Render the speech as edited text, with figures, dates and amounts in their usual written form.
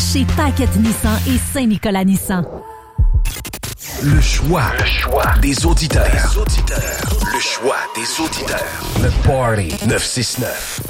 chez Paquette Nissan et Saint-Nicolas Nissan. Le choix des auditeurs. Le choix des auditeurs. Le Party 969.